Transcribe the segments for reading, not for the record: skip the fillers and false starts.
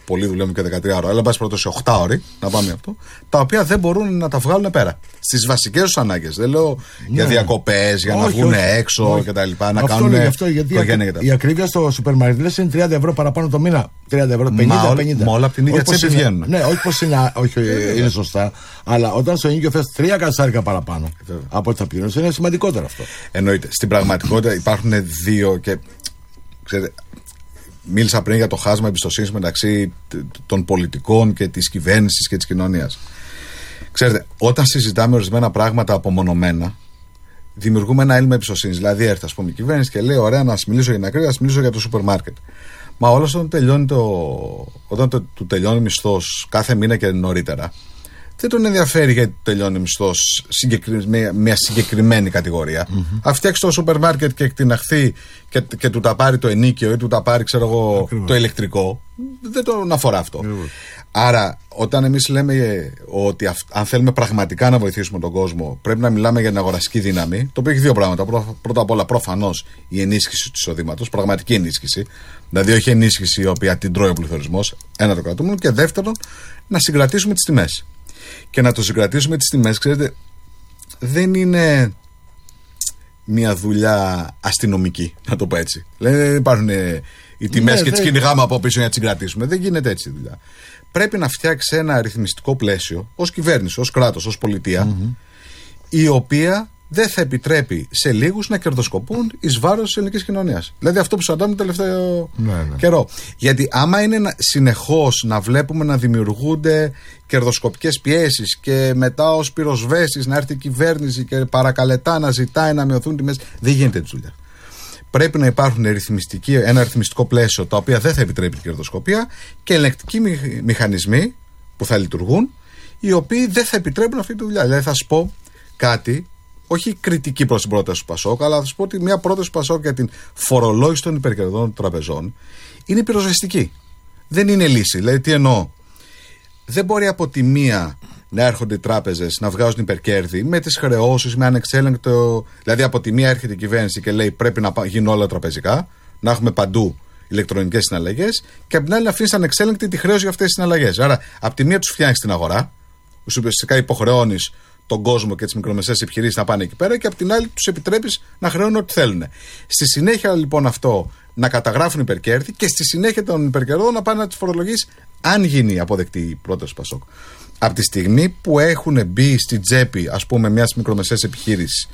πολλοί δουλεύουν και 13 ώρα, αλλά εν πάση περιπτώσει 8 ώρες, να πάμε αυτό, τα οποία δεν μπορούν να τα βγάλουν πέρα. Στις βασικές τους ανάγκες. Δεν λέω για διακοπές, για να βγουν έξω κτλ. Να κάνουν οικογένεια κτλ. Η ακρίβεια στο σούπερ μάρκετ είναι 30 ευρώ παραπάνω το μήνα. 30 ευρώ, 50. Μα όλα από την ίδια τσέπη βγαίνουν. Ναι, όχι πως είναι σωστά, αλλά όταν στο ενοίκιο θες 3 κατσάρικα παραπάνω από ό,τι θα πληρώνεις, είναι σημαντικότερο αυτό. Εννοείται. Στην πραγματικότητα υπάρχουν δύο και. Ξέρετε, μίλησα πριν για το χάσμα εμπιστοσύνης μεταξύ των πολιτικών και της κυβέρνησης και της κοινωνίας. Ξέρετε, όταν συζητάμε ορισμένα πράγματα απομονωμένα, δημιουργούμε ένα έλλειμμα εμπιστοσύνης. Δηλαδή, έρθει, ας πούμε, η κυβέρνηση και λέει: ωραία, να σας μιλήσω για την ακρίβεια, να σας μιλήσω για το σούπερ μάρκετ. Μα όλος όταν του τελειώνει μισθός κάθε μήνα και νωρίτερα, δεν τον ενδιαφέρει γιατί τελειώνει μισθός μια συγκεκριμένη κατηγορία. Αν φτιάξει το σούπερ μάρκετ και εκτιναχθεί και του τα πάρει το ενίκιο ή του τα πάρει, ξέρω εγώ, το ηλεκτρικό, δεν τον αφορά αυτό. Άρα, όταν εμείς λέμε ότι αν θέλουμε πραγματικά να βοηθήσουμε τον κόσμο, πρέπει να μιλάμε για την αγοραστική δύναμη, το οποίο έχει δύο πράγματα. Πρώτα απ' όλα, προφανώς, η ενίσχυση του εισοδήματος, πραγματική ενίσχυση. Δηλαδή, όχι ενίσχυση η οποία την τρώει ο πληθωρισμός, ένα το κρατούμενο. Και δεύτερον, να συγκρατήσουμε τις τιμές. Και να το συγκρατήσουμε τις τιμές, ξέρετε, δεν είναι μια δουλειά αστυνομική, να το πω έτσι. Δεν υπάρχουν οι τιμές και τις κυνηγάμε από πίσω για να τις συγκρατήσουμε. Δεν γίνεται έτσι η δουλειά. Πρέπει να φτιάξει ένα αριθμιστικό πλαίσιο ως κυβέρνηση, ως κράτος, ως πολιτεία, η οποία δεν θα επιτρέπει σε λίγους να κερδοσκοπούν εις βάρος της ελληνικής κοινωνίας. Δηλαδή αυτό που συναντάμε το τελευταίο καιρό. Γιατί άμα είναι συνεχώς να βλέπουμε να δημιουργούνται κερδοσκοπικές πιέσεις και μετά ως πυροσβέστης να έρθει η κυβέρνηση και παρακαλετά να ζητάει να μειωθούν τιμές, δεν γίνεται έτσι δουλειά. Πρέπει να υπάρχουν ένα αριθμιστικό πλαίσιο τα οποία δεν θα επιτρέπει την κερδοσκοπία και ελεγκτικοί μηχανισμοί που θα λειτουργούν, οι οποίοι δεν θα επιτρέπουν αυτή τη δουλειά. Δηλαδή θα σου πω κάτι, όχι κριτική προς την πρόταση του Πασόκ, αλλά θα σου πω ότι μια πρόταση του Πασόκ για την φορολόγηση των υπερκερδών των τραπεζών είναι πυροσβεστική. Δεν είναι λύση. Δηλαδή, τι εννοώ. Δεν μπορεί από τη μία να έρχονται οι τράπεζες να βγάζουν υπερκέρδη με τις χρεώσεις, με ανεξέλεγκτο. Δηλαδή, από τη μία έρχεται η κυβέρνηση και λέει πρέπει να γίνουν όλα τραπεζικά, να έχουμε παντού ηλεκτρονικές συναλλαγές, και από την άλλη να αφήνεις ανεξέλεγκτη τη χρέωση για αυτές τις συναλλαγές. Άρα, από τη μία τους φτιάχνεις την αγορά, ουσιαστικά υποχρεώνεις τον κόσμο και τις μικρομεσαίες επιχειρήσεις να πάνε εκεί πέρα, και από την άλλη τους επιτρέπεις να χρεώνουν ό,τι θέλουν. Στη συνέχεια λοιπόν αυτό να καταγράφουν υπερκέρδη και στη συνέχεια των υπερκερδών να πάνε να τις φορολογείς, αν γίνει αποδεκτή η πρόταση Πασόκ. Από τη στιγμή που έχουν μπει στην τσέπη, ας πούμε, μιας μικρομεσαίας επιχείρησης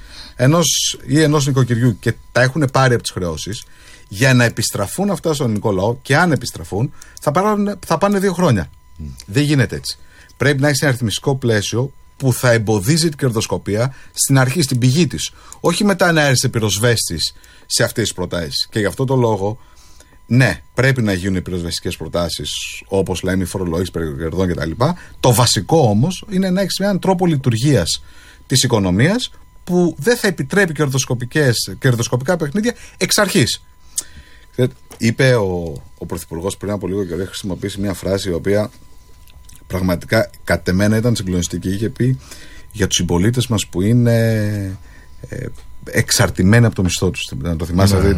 ενός νοικοκυριού και τα έχουν πάρει από τις χρεώσεις, για να επιστραφούν αυτά στον ελληνικό λαό, και αν επιστραφούν, θα πάνε 2 χρόνια. Δεν γίνεται έτσι. Πρέπει να έχεις ένα αριθμιστικό πλαίσιο που θα εμποδίζει την κερδοσκοπία στην αρχή, στην πηγή της. Όχι μετά να έρθει πυροσβέστης σε αυτές τις προτάσεις. Και γι' αυτό το λόγο, ναι, πρέπει να γίνουν οι πυροσβεστικές προτάσεις, όπως λέμε η φορολόγηση υπερκερδών κτλ. Το βασικό όμως είναι να έχεις έναν τρόπο λειτουργίας της οικονομίας που δεν θα επιτρέπει κερδοσκοπικά παιχνίδια εξ αρχής. Είπε ο Πρωθυπουργός πριν από λίγο και δεν χρησιμοποιήσει μια φράση η οποία πραγματικά κατ' εμένα ήταν συγκλονιστική. Είχε πει για τους συμπολίτες μας που είναι εξαρτημένοι από το μισθό τους. Να το θυμάσαι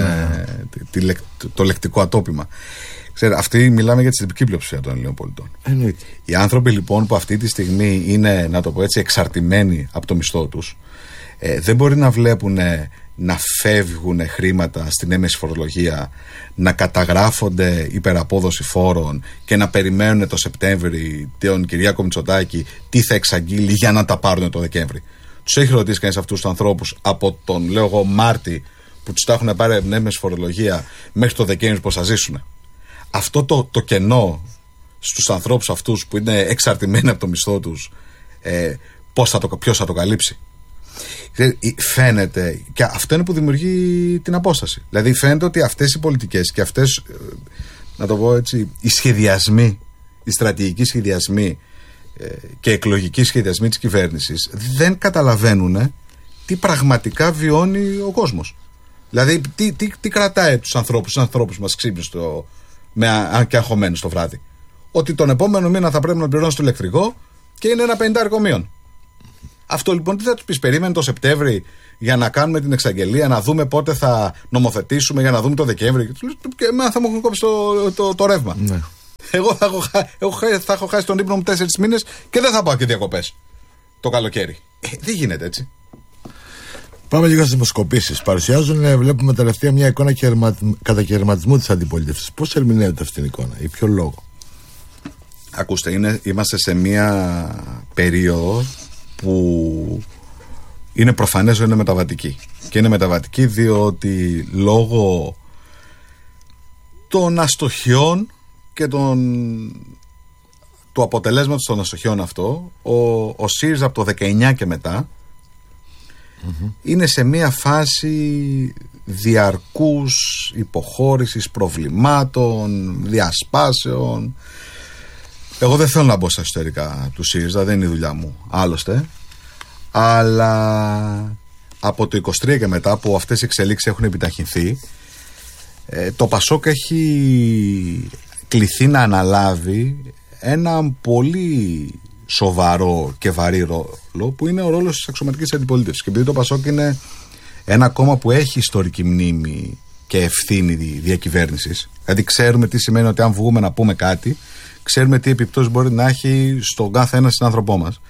το λεκτικό ατόπιμα. Αυτοί μιλάμε για τη συντριπτική πλειοψηφία των Ελλήνων πολιτών. Οι άνθρωποι λοιπόν που αυτή τη στιγμή είναι, να το πω έτσι, εξαρτημένοι από το μισθό τους, δεν μπορεί να βλέπουν να φεύγουν χρήματα στην έμεση φορολογία, να καταγράφονται υπεραπόδοση φόρων και να περιμένουν το Σεπτέμβρη τον Κυριάκο Μητσοτάκη τι θα εξαγγείλει για να τα πάρουν το Δεκέμβρη. Τους έχει ρωτήσει κανείς αυτούς τους ανθρώπους από τον, λέω εγώ, Μάρτι που τους τα έχουν πάρει από την έμεση φορολογία μέχρι το Δεκέμβρη πώς θα ζήσουν? Αυτό το κενό στους ανθρώπους αυτούς που είναι εξαρτημένοι από το μισθό τους, ποιος θα το καλύψει? Φαίνεται, και αυτό είναι που δημιουργεί την απόσταση. Δηλαδή φαίνεται ότι αυτές οι πολιτικές και αυτές, να το πω έτσι, οι σχεδιασμοί, οι στρατηγικοί σχεδιασμοί και εκλογικοί σχεδιασμοί της κυβέρνησης δεν καταλαβαίνουν τι πραγματικά βιώνει ο κόσμος. Δηλαδή τι κρατάει τους ανθρώπους μας ξύπνους και αγχωμένους το βράδυ? Ότι τον επόμενο μήνα θα πρέπει να πληρώνεις το ηλεκτρικό και είναι ένα 50 μείον. Αυτό λοιπόν τι θα τους πεις? Περίμενε το Σεπτέμβρη για να κάνουμε την εξαγγελία, να δούμε πότε θα νομοθετήσουμε, για να δούμε το Δεκέμβρη. Και εμένα θα μου έχουν κόψει το ρεύμα. Ναι. Εγώ θα έχω χάσει τον ύπνο μου 4 μήνες και δεν θα πάω και διακοπές το καλοκαίρι. Δεν γίνεται έτσι. Πάμε λίγο στις δημοσκοπήσεις. Παρουσιάζουν, βλέπουμε τελευταία μια εικόνα κατακαιρματισμού της αντιπολίτευσης. Πώς ερμηνεύεται αυτή την εικόνα, ή ποιο λόγο? Ακούστε, είμαστε σε μια περίοδο που είναι προφανές ότι είναι μεταβατική. Και είναι μεταβατική διότι λόγω των αστοχιών και του αποτελέσματος των αστοχιών αυτό, ο ΣΥΡΙΖΑ από το 19 και μετά είναι σε μια φάση διαρκούς υποχώρησης προβλημάτων, διασπάσεων. Εγώ δεν θέλω να μπω στα εσωτερικά του ΣΥΡΙΖΑ, δεν είναι η δουλειά μου άλλωστε, αλλά από το 23 και μετά που αυτές οι εξελίξεις έχουν επιταχυνθεί, το ΠΑΣΟΚ έχει κληθεί να αναλάβει ένα πολύ σοβαρό και βαρύ ρόλο, που είναι ο ρόλος της αξιωματικής αντιπολίτευσης. Και επειδή το ΠΑΣΟΚ είναι ένα κόμμα που έχει ιστορική μνήμη και ευθύνη διακυβέρνησης, δηλαδή ξέρουμε τι σημαίνει ότι αν βγούμε να πούμε κάτι, ξέρουμε τι επιπτώσεις μπορεί να έχει στον κάθε ένα συνάνθρωπό μας,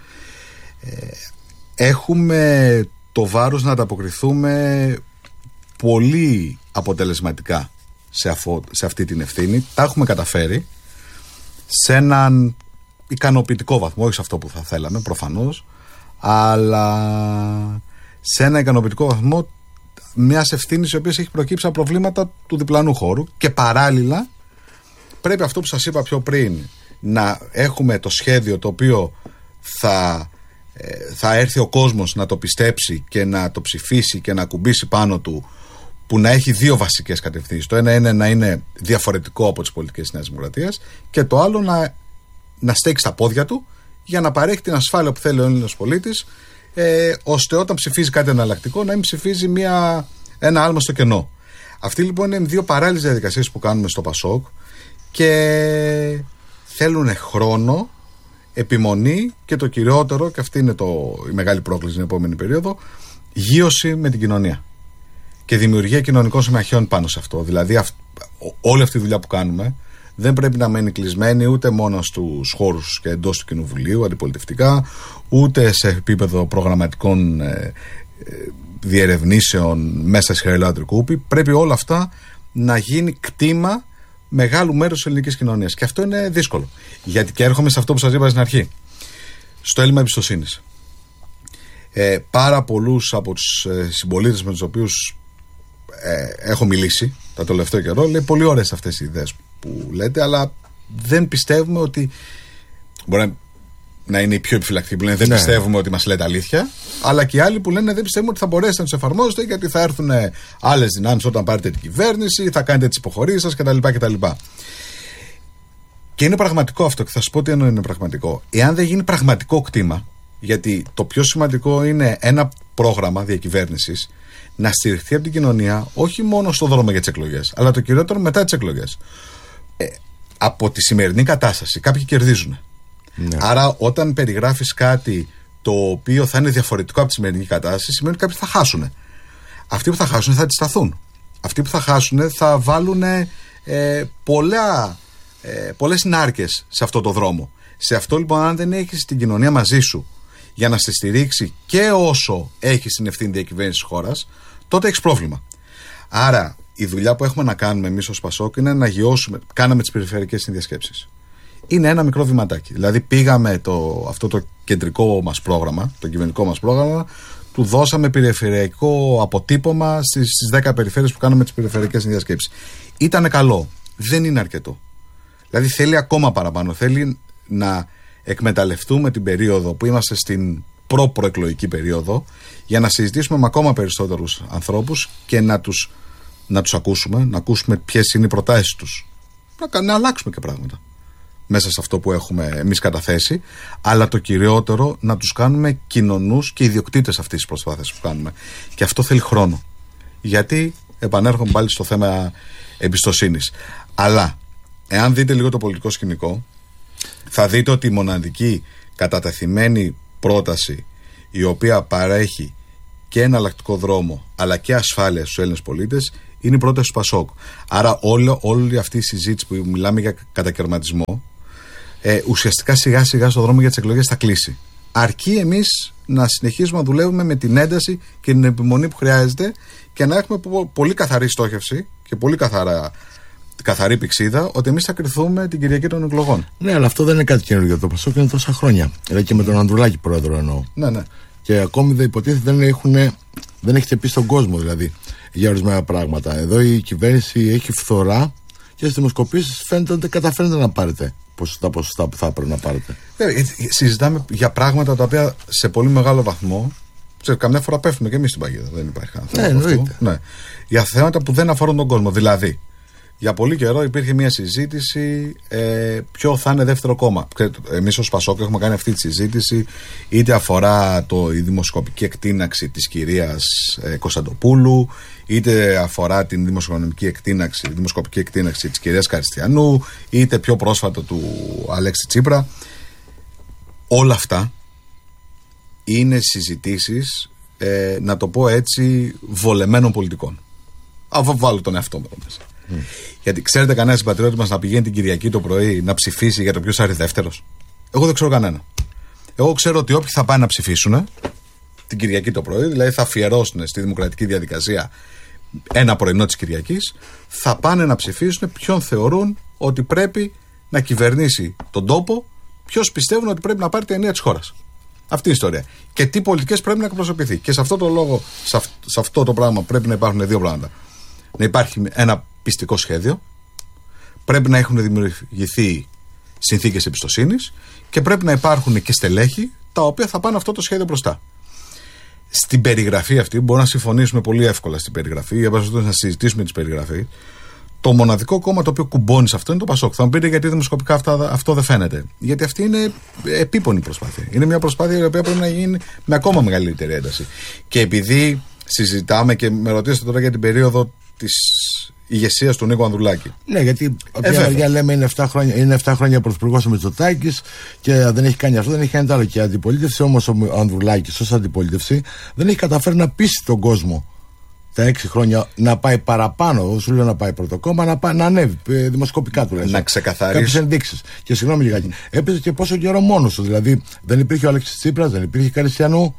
έχουμε το βάρος να ανταποκριθούμε πολύ αποτελεσματικά σε αυτή την ευθύνη. Τα έχουμε καταφέρει σε έναν ικανοποιητικό βαθμό, όχι σε αυτό που θα θέλαμε προφανώς, αλλά σε ένα ικανοποιητικό βαθμό μιας ευθύνης η οποία έχει προκύψει από προβλήματα του διπλανού χώρου. Και παράλληλα πρέπει αυτό που σας είπα πιο πριν, να έχουμε το σχέδιο το οποίο θα έρθει ο κόσμος να το πιστέψει και να το ψηφίσει και να κουμπίσει πάνω του, που να έχει δύο βασικές κατευθύνσεις. Το ένα είναι να είναι διαφορετικό από τις πολιτικές της Νέας Δημοκρατίας, και το άλλο να στέκει στα πόδια του για να παρέχει την ασφάλεια που θέλει ο Έλληνας πολίτης, ώστε όταν ψηφίζει κάτι εναλλακτικό να μην ψηφίζει ένα άλμα στο κενό. Αυτή λοιπόν είναι δύο παράλληλες διαδικασίες που κάνουμε στο ΠΑΣΟΚ και θέλουν χρόνο, επιμονή και το κυριότερο, και αυτή είναι η μεγάλη πρόκληση στην επόμενη περίοδο, γείωση με την κοινωνία και δημιουργία κοινωνικών συμμαχιών πάνω σε αυτό. Δηλαδή όλη αυτή η δουλειά που κάνουμε δεν πρέπει να μένει κλεισμένη ούτε μόνο στους χώρους και εντός του Κοινοβουλίου αντιπολιτευτικά, ούτε σε επίπεδο προγραμματικών διερευνήσεων μέσα στη Χαριλάου Τρικούπη. Πρέπει όλα αυτά να γίνει κτήμα μεγάλου μέρους της ελληνικής κοινωνίας. Και αυτό είναι δύσκολο. Γιατί, και έρχομαι σε αυτό που σας είπα στην αρχή, στο έλλειμμα εμπιστοσύνης. Πάρα πολλούς από τους συμπολίτες με τους οποίους έχω μιλήσει τα τελευταίο καιρό, λέει πολύ ωραίες αυτές οι ιδέες που λέτε, αλλά δεν πιστεύουμε ότι. Μπορεί να είναι οι πιο επιφυλακτικοί που λένε δεν πιστεύουμε ότι μας λέτε αλήθεια, αλλά και οι άλλοι που λένε δεν πιστεύουμε ότι θα μπορέσετε να τους εφαρμόσετε, γιατί θα έρθουν άλλες δυνάμεις όταν πάρετε την κυβέρνηση, θα κάνετε τις υποχωρήσεις σας κτλ. Και είναι πραγματικό αυτό, και θα σας πω τι είναι πραγματικό. Εάν δεν γίνει πραγματικό κτήμα, γιατί το πιο σημαντικό είναι ένα πρόγραμμα διακυβέρνησης να στηριχθεί από την κοινωνία, όχι μόνο στο δρόμο για τις εκλογές, αλλά το κυριότερο μετά τις εκλογές. Από τη σημερινή κατάσταση κάποιοι κερδίζουν. Ναι. Άρα όταν περιγράφεις κάτι το οποίο θα είναι διαφορετικό από τη σημερινή κατάσταση, σημαίνει ότι κάποιοι θα χάσουν. Αυτοί που θα χάσουν θα αντισταθούν. Αυτοί που θα χάσουν θα βάλουν πολλές συνάρκες σε αυτό το δρόμο. Σε αυτό λοιπόν, αν δεν έχεις την κοινωνία μαζί σου για να σε στηρίξει και όσο έχεις την ευθύνη διακυβέρνησης της χώρας, τότε έχεις πρόβλημα. Άρα η δουλειά που έχουμε να κάνουμε εμείς ως ΠΑΣΟΚ είναι να γειώσουμε. Κάναμε τις περιφερειακές συνδιασκέψεις. Είναι ένα μικρό βηματάκι. Δηλαδή πήγαμε αυτό το κεντρικό μας πρόγραμμα, το κυβερνικό μας πρόγραμμα, του δώσαμε περιφερειακό αποτύπωμα στις 10 περιφέρειες που κάναμε τις περιφερειακές συνδιασκέψεις. Ήτανε καλό. Δεν είναι αρκετό. Δηλαδή θέλει ακόμα παραπάνω. Θέλει να εκμεταλλευτούμε την περίοδο που είμαστε στην προεκλογική περίοδο για να συζητήσουμε με ακόμα περισσότερους ανθρώπους και να τους ακούσουμε, να ακούσουμε ποιες είναι οι προτάσεις τους. Να αλλάξουμε και πράγματα μέσα σε αυτό που έχουμε εμείς καταθέσει, αλλά το κυριότερο να τους κάνουμε κοινωνούς και ιδιοκτήτες αυτής της προσπάθειας που κάνουμε. Και αυτό θέλει χρόνο. Γιατί επανέρχομαι πάλι στο θέμα εμπιστοσύνης. Αλλά εάν δείτε λίγο το πολιτικό σκηνικό, θα δείτε ότι η μοναδική κατατεθειμένη πρόταση η οποία παρέχει και εναλλακτικό δρόμο αλλά και ασφάλεια στους Έλληνες πολίτες είναι η πρόταση του Πασόκ. Άρα όλη αυτή η συζήτηση που μιλάμε για κατακαιρματισμό, ουσιαστικά σιγά σιγά στο δρόμο για τις εκλογές θα κλείσει. Αρκεί εμείς να συνεχίσουμε να δουλεύουμε με την ένταση και την επιμονή που χρειάζεται και να έχουμε πολύ καθαρή στόχευση και πολύ καθαρή πηξίδα ότι εμείς θα κρυθούμε την Κυριακή των εκλογών. Ναι, αλλά αυτό δεν είναι κάτι καινούργιο. Το Πασόκ είναι τόσα χρόνια. Δηλαδή και με τον Ανδρουλάκη πρόεδρο εννοώ. Ναι. Και ακόμη δεν υποτίθεται δεν έχετε πει στον κόσμο δηλαδή για ορισμένα πράγματα. Εδώ η κυβέρνηση έχει φθορά και στις δημοσκοπήσεις φαίνεται ότι καταφέρνετε να πάρετε τα ποσοστά που θα έπρεπε να πάρετε. Συζητάμε για πράγματα τα οποία σε πολύ μεγάλο βαθμό καμιά φορά πέφτουμε και εμείς στην παγίδα. Δεν υπάρχει κανένα θέμα. Ναι. Για θέματα που δεν αφορούν τον κόσμο. Δηλαδή, για πολύ καιρό υπήρχε μια συζήτηση ποιο θα είναι δεύτερο κόμμα. Εμείς ως Πασόκ έχουμε κάνει αυτή τη συζήτηση, είτε αφορά η δημοσκοπική εκτείναξη της κυρίας Κωνσταντοπούλου, είτε αφορά την δημοσκοπική εκτείναξη της κυρίας Καριστιανού, είτε πιο πρόσφατα του Αλέξη Τσίπρα. Όλα αυτά είναι συζητήσεις, να το πω έτσι, βολεμένων πολιτικών. Αφού βάλω τον εαυτό μου εδώ μέσα. Γιατί ξέρετε κανένα συμπατριώτη μας να πηγαίνει την Κυριακή το πρωί να ψηφίσει για το ποιος θα είναι δεύτερος? Εγώ δεν ξέρω κανένα. Εγώ ξέρω ότι όποιοι θα πάνε να ψηφίσουν την Κυριακή το πρωί, δηλαδή θα αφιερώσουν στη δημοκρατική διαδικασία ένα πρωινό της Κυριακής, θα πάνε να ψηφίσουν ποιον θεωρούν ότι πρέπει να κυβερνήσει τον τόπο, ποιος πιστεύουν ότι πρέπει να πάρει τα ενία της χώρας. Αυτή η ιστορία. Και τι πολιτικές πρέπει να εκπροσωπηθεί. Και σε αυτό το λόγο, σε αυτό το πράγμα πρέπει να υπάρχουν δύο πράγματα. Να υπάρχει ένα πιστικό σχέδιο, πρέπει να έχουν δημιουργηθεί συνθήκες εμπιστοσύνης και πρέπει να υπάρχουν και στελέχη τα οποία θα πάνε αυτό το σχέδιο μπροστά. Στην περιγραφή αυτή, μπορούμε να συμφωνήσουμε πολύ εύκολα στην περιγραφή, για να συζητήσουμε τις περιγραφές. Το μοναδικό κόμμα το οποίο κουμπώνει σε αυτό είναι το Πασόκ. Θα μου πείτε γιατί δημοσκοπικά αυτό δεν φαίνεται. Γιατί αυτή είναι επίπονη προσπάθεια. Είναι μια προσπάθεια η οποία πρέπει να γίνει με ακόμα μεγαλύτερη ένταση. Και επειδή συζητάμε και με ρωτήσατε τώρα για την περίοδο της ηγεσίας του Νίκου Ανδρουλάκη. Ναι, γιατί από την μεριά λέμε είναι 7 χρόνια πρωθυπουργός ο Μητσοτάκης και δεν έχει κάνει αυτό, δεν έχει κάνει το άλλο. Και η αντιπολίτευση όμως ο Ανδρουλάκης ως αντιπολίτευση δεν έχει καταφέρει να πείσει τον κόσμο τα 6 χρόνια να πάει παραπάνω. Δεν σου λέω να πάει πρώτο κόμμα, να ανέβει δημοσκοπικά τουλάχιστον. Να ξεκαθαρίσει κάποιες ενδείξεις. Και συγγνώμη λιγάκι, έπαιζε και πόσο καιρό μόνος του. Δηλαδή δεν υπήρχε ο Αλέξης Τσίπρας, δεν υπήρχε Καριστιανού.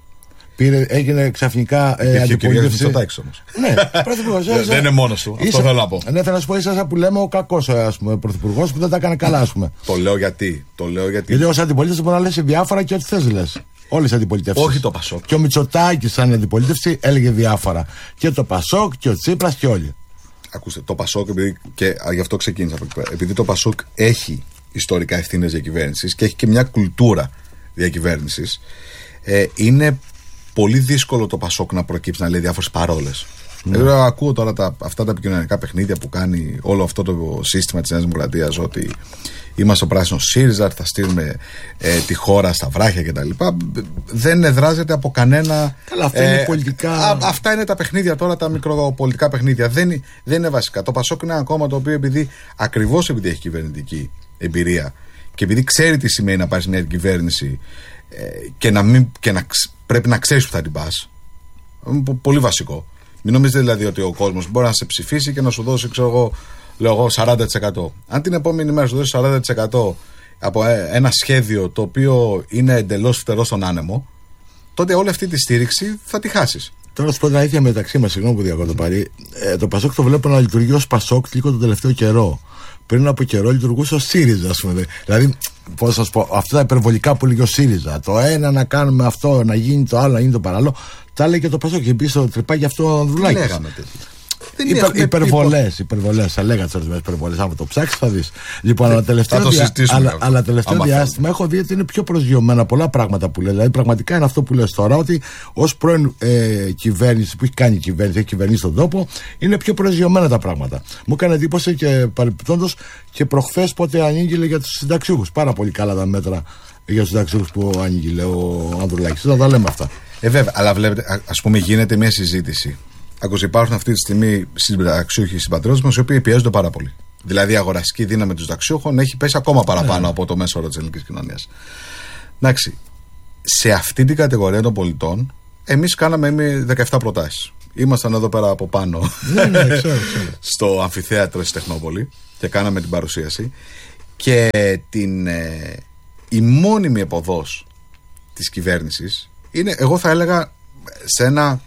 Έγινε ξαφνικά αντιπολίτευση. Ναι, πρωθυπουργός. Δεν είναι μόνος του. Αυτό θέλω να πω. Ναι, θέλω να σου πω, ήσασταν που λέμε ο κακός πρωθυπουργός που δεν τα έκανε καλά, ας πούμε. Το λέω γιατί. Γιατί ως αντιπολίτευση μπορεί να λες διάφορα και ό,τι θες λες. Όλες οι αντιπολιτεύσεις. Όχι το Πασόκ. Και ο Μητσοτάκης, σαν αντιπολίτευση, έλεγε διάφορα. Και το Πασόκ και ο Τσίπρας και όλοι. Ακούστε, το Πασόκ, και γι' αυτό ξεκίνησα από εκεί πέρα. Επειδή το Πασόκ έχει ιστορικά ευθύνες διακυβέρνησης και έχει και μια κουλτούρα διακυβέρνησης, είναι πολύ δύσκολο το Πασόκ να προκύψει να λέει διάφορες παρόλες. Ακούω τώρα αυτά τα επικοινωνιακά παιχνίδια που κάνει όλο αυτό το σύστημα της Νέας Δημοκρατίας, ότι είμαστε ο πράσινος ΣΥΡΙΖΑ, θα στείλουμε τη χώρα στα βράχια κτλ. Δεν εδράζεται από κανένα. Καλά, αυτά είναι πολιτικά. Αυτά είναι τα παιχνίδια τώρα, τα μικροπολιτικά παιχνίδια. Δεν είναι βασικά. Το Πασόκ είναι ένα κόμμα το οποίο ακριβώς επειδή έχει κυβερνητική εμπειρία και επειδή ξέρει τι σημαίνει να πάρει μια κυβέρνηση και να πρέπει να ξέρεις που θα την πας. Πολύ βασικό. Μην νομίζετε δηλαδή ότι ο κόσμος μπορεί να σε ψηφίσει και να σου δώσει, λέω εγώ 40%. Αν την επόμενη μέρα σου δώσει 40% από ένα σχέδιο το οποίο είναι εντελώς φτερό στον άνεμο, τότε όλη αυτή τη στήριξη θα τη χάσεις. Τώρα σου πω την αλήθεια μεταξύ μας, συγγνώμη που διακόπτω πάρει. Το Πασόκ το βλέπω να λειτουργεί ως Πασόκ λίγο τον τελευταίο καιρό. Πριν από καιρό λειτουργούσε ως ΣΥΡΙΖΑ, ας πούμε. Δηλαδή, πώς σας πω, αυτά τα υπερβολικά που λέγει ο ΣΥΡΙΖΑ. Το ένα να κάνουμε αυτό, να γίνει το άλλο, να γίνει το παράλληλο. Τα έλεγε και το Πασόκ και πίσω τρυπάκι αυτό ο Ανδρουλάκης. Δεν λέγαμε τέτοια. Υπερβολές, θα λέγατε τις ορισμένες υπερβολές. Αν το ψάξεις θα δεις. Λοιπόν, αλλά τελευταίο διάστημα έχω δει ότι είναι πιο προσγειωμένα πολλά πράγματα που λέει. Δηλαδή, πραγματικά είναι αυτό που λες τώρα, ότι ως πρώην κυβέρνηση που έχει κάνει κυβέρνηση, έχει κυβερνήσει τον τόπο, είναι πιο προσγειωμένα τα πράγματα. Μου έκανε εντύπωση και παρεπιπτόντως και προχθές πότε ανήγγειλε για τους συνταξιούχους. Πάρα πολύ καλά τα μέτρα για τους συνταξιούχους που ανήγγειλε ο Ανδρουλάκης. Θα τα λέμε αυτά. Βέβαια, αλλά βλέπετε, ας πούμε, γίνεται μια συζήτηση. Υπάρχουν αυτή τη στιγμή συνταξιούχοι συμπατριώτες μας οι οποίοι πιέζονται πάρα πολύ. Δηλαδή η αγοραστική δύναμη των συνταξιούχων έχει πέσει ακόμα παραπάνω από το μέσο όρο της ελληνικής κοινωνίας. Εντάξει, σε αυτή την κατηγορία των πολιτών, εμείς κάναμε 17 προτάσεις. Ήμασταν εδώ πέρα από πάνω, ξέρω. στο αμφιθέατρο στη Τεχνόπολη και κάναμε την παρουσίαση. Και η μόνιμη επωδός της κυβέρνησης είναι, εγώ θα έλεγα, σε ένα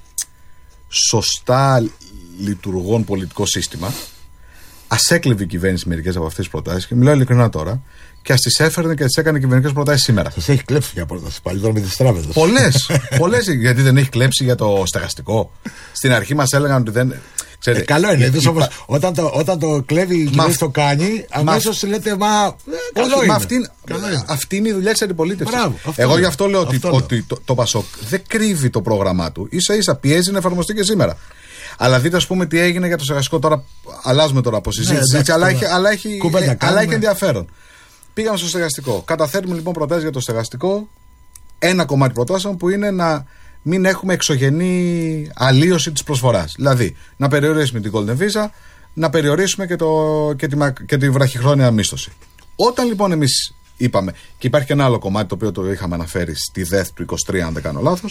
σωστά λειτουργών πολιτικό σύστημα, ας έκλεβε η κυβέρνηση μερικές από αυτές τις προτάσεις, και μιλάω ειλικρινά τώρα, και ας τις έφερνε και τις έκανε κυβερνητικές προτάσεις σήμερα. Σας έχει κλέψει για πρόταση πάλι τώρα με τις τράπεζες. Πολλές, γιατί δεν έχει κλέψει για το στεγαστικό. Στην αρχή μας έλεγαν ότι δεν. Ξέρετε, καλό είναι. Όταν το κλέβει η κυβέρνηση το κάνει, αμέσως λέτε καλό είναι. Αυτή είναι η δουλειά της αντιπολίτευσης. Εγώ γι' αυτό λέω ότι το Πασόκ δεν κρύβει το πρόγραμμά του. Ίσα-ίσα πιέζει να εφαρμοστεί και σήμερα. Αλλά δείτε, ας πούμε, τι έγινε για το στεγαστικό τώρα. Αλλάζουμε τώρα από συζήτηση, αλλά έχει ενδιαφέρον. Πήγαμε στο στεγαστικό. Καταθέτουμε λοιπόν προτάσεις για το στεγαστικό. Ένα κομμάτι προτάσεων που είναι να μην έχουμε εξωγενή αλλίωση της προσφοράς. Δηλαδή, να περιορίσουμε την Golden Visa, να περιορίσουμε και τη βραχυχρόνια μίσθωση. Όταν λοιπόν εμείς είπαμε, και υπάρχει και ένα άλλο κομμάτι το οποίο το είχαμε αναφέρει στη ΔΕΘ του 23, αν δεν κάνω λάθος,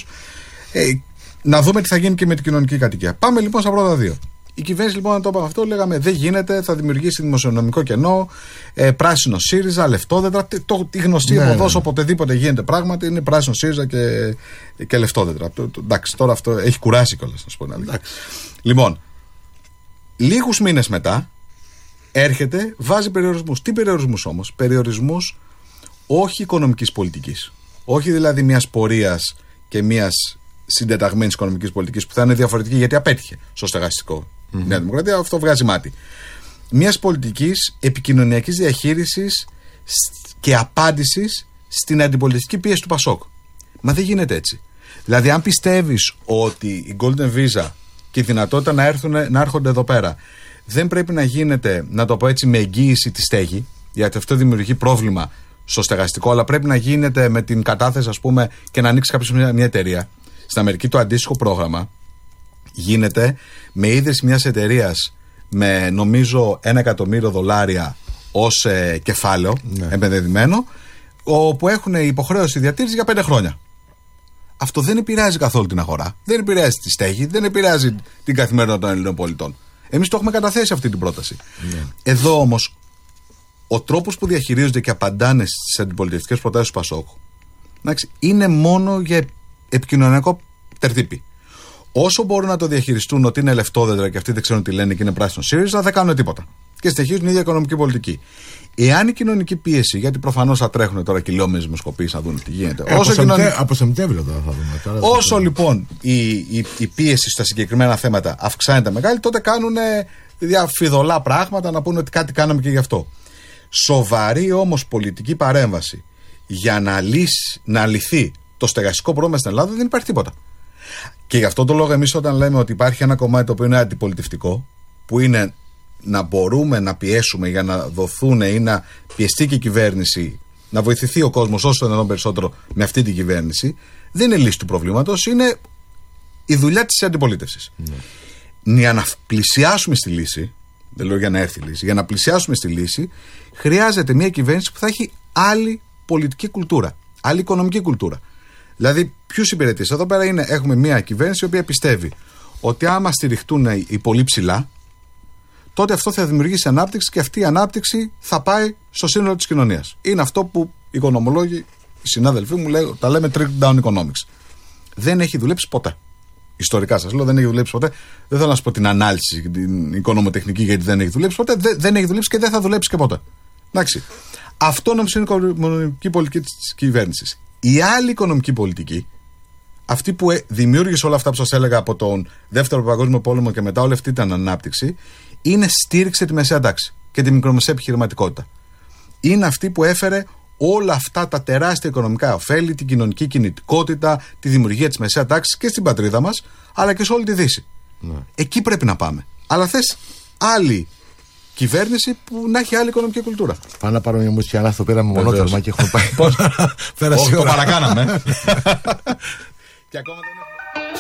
να δούμε τι θα γίνει και με την κοινωνική κατοικία. Πάμε λοιπόν στα πρώτα δύο. Η κυβέρνηση λοιπόν, να το είπαμε αυτό, λέγαμε δεν γίνεται, θα δημιουργήσει δημοσιονομικό κενό, πράσινο ΣΥΡΙΖΑ, λεφτόδεντρα. Τη γνωστή επωδός, οποτεδήποτε γίνεται πράγματι, είναι πράσινο ΣΥΡΙΖΑ και λεφτόδεντρα. Εντάξει, τώρα αυτό έχει κουράσει κιόλας, να σου πω την αλήθεια. Λοιπόν, λίγους μήνες μετά έρχεται, βάζει περιορισμούς. Τι περιορισμούς όμως? Περιορισμούς όχι οικονομικής πολιτικής. Όχι δηλαδή μιας πορείας και μιας συντεταγμένης οικονομικής πολιτικής που θα είναι διαφορετική, γιατί απέτυχε στο στεγαστικό. Η Νέα Δημοκρατία αυτό βγάζει μάτι. Μιας πολιτικής επικοινωνιακής διαχείρισης και απάντησης στην αντιπολιτευτική πίεση του Πασόκ. Μα δεν γίνεται έτσι. Δηλαδή, αν πιστεύεις ότι η Golden Visa και η δυνατότητα να έρχονται εδώ πέρα δεν πρέπει να γίνεται, να το πω έτσι, με εγγύηση τη στέγη, γιατί αυτό δημιουργεί πρόβλημα στο στεγαστικό, αλλά πρέπει να γίνεται με την κατάθεση, ας πούμε, και να ανοίξει κάποιος μια εταιρεία. Στην Αμερική το αντίστοιχο πρόγραμμα γίνεται με ίδρυση μιας εταιρείας με νομίζω $1 εκατομμύριο ως κεφάλαιο επενδυμένο, όπου έχουν υποχρέωση διατήρηση για 5 χρόνια. Αυτό δεν επηρεάζει καθόλου την αγορά, δεν επηρεάζει τη στέγη, δεν επηρεάζει την καθημερινότητα των Ελληνών πολιτών. Εμείς το έχουμε καταθέσει αυτή την πρόταση. Εδώ όμως ο τρόπος που διαχειρίζονται και απαντάνε στις αντιπολιτευτικές προτάσεις του Πασόκ είναι μόνο για επικοινωνιακό τερτύπι. Όσο μπορούν να το διαχειριστούν ότι είναι λεφτόδεντρα και αυτοί δεν ξέρουν τι λένε και είναι πράσινο ΣΥΡΙΖΑ, δεν κάνουν τίποτα. Και στοιχίζουν την ίδια οικονομική πολιτική. Εάν η κοινωνική πίεση, γιατί προφανώς θα τρέχουν τώρα κυλιόμενες δημοσκοπήσεις να δουν τι γίνεται. Από Σεπτέμβριο τώρα θα δούμε. Όσο λοιπόν η πίεση στα συγκεκριμένα θέματα αυξάνεται μεγάλη, τότε κάνουν διαφιδωλά πράγματα να πούνε ότι κάτι κάναμε και γι' αυτό. Σοβαρή όμως πολιτική παρέμβαση για να λυθεί το στεγαστικό πρόβλημα στην Ελλάδα δεν υπάρχει τίποτα. Και γι' αυτό το λόγο εμείς όταν λέμε ότι υπάρχει ένα κομμάτι το οποίο είναι αντιπολιτευτικό, που είναι να μπορούμε να πιέσουμε για να δοθούν ή να πιεστεί και η κυβέρνηση, να βοηθηθεί ο κόσμος όσο το δυνατόν περισσότερο με αυτή την κυβέρνηση, δεν είναι λύση του προβλήματος, είναι η δουλειά της αντιπολίτευσης. Για να πλησιάσουμε στη λύση, δεν λέω για να έρθει η λύση, για να πλησιάσουμε στη λύση, χρειάζεται μια κυβέρνηση που θα έχει άλλη πολιτική κουλτούρα, άλλη οικονομική κουλτούρα. Δηλαδή, ποιους υπηρετείς? Εδώ πέρα έχουμε μια κυβέρνηση η οποία πιστεύει ότι άμα στηριχτούν οι πολύ ψηλά, τότε αυτό θα δημιουργήσει ανάπτυξη και αυτή η ανάπτυξη θα πάει στο σύνολο της κοινωνίας. Είναι αυτό που οι οικονομολόγοι, οι συνάδελφοί μου, τα λέμε trickle-down economics. Δεν έχει δουλέψει ποτέ. Ιστορικά σας λέω, δεν έχει δουλέψει ποτέ. Δεν θέλω να σας πω την ανάλυση, την οικονομοτεχνική, γιατί δεν έχει δουλέψει ποτέ. Δεν έχει δουλέψει και δεν θα δουλέψει και ποτέ. Εντάξει. Αυτό όμως είναι η οικονομική πολιτική της κυβέρνησης. Η άλλη οικονομική πολιτική, αυτή που δημιούργησε όλα αυτά που σας έλεγα από τον Δεύτερο Παγκόσμιο Πόλεμο και μετά όλη αυτή την ανάπτυξη, είναι στήριξε τη μεσαία τάξη και τη μικρομεσαία επιχειρηματικότητα. Είναι αυτή που έφερε όλα αυτά τα τεράστια οικονομικά ωφέλη, την κοινωνική κινητικότητα, τη δημιουργία της μεσαία τάξης και στην πατρίδα μας, αλλά και σε όλη τη Δύση. Εκεί πρέπει να πάμε. Αλλά θες άλλη κυβέρνηση που να έχει άλλη οικονομική κουλτούρα. Πάμε να πάρουμε μια μουσική, αλλά το πήραμε μονότερμα και έχουμε πάει. Πώς το παρακάναμε. Και ακόμα δεν έχουμε.